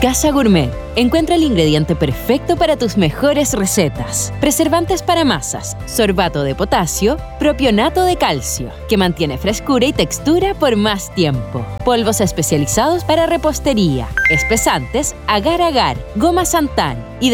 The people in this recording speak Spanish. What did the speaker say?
Casa Gourmet. Encuentra el ingrediente perfecto para tus mejores recetas. Preservantes para masas, sorbato de potasio, propionato de calcio, que mantiene frescura y textura por más tiempo. Polvos especializados para repostería, espesantes, agar-agar, goma Santán y